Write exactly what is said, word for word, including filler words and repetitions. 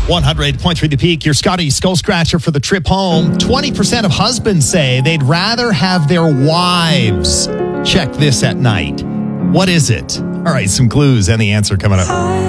one oh eight point three The Peak, your Scotty Skull Scratcher for the trip home. twenty percent of husbands say they'd rather have their wives check this at night. What is it? All right, some clues and the answer coming up.